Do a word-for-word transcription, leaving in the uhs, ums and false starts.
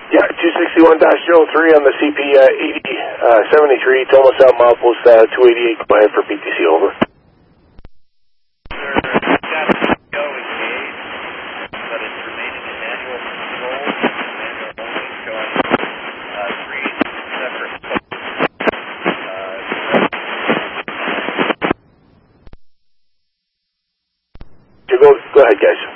Yeah, two sixty-one dash zero three on the C P uh, eighty seventy-three, Tomo South Milepost uh, two eighty-eight. Go ahead for P T C, over. Go, go ahead, guys.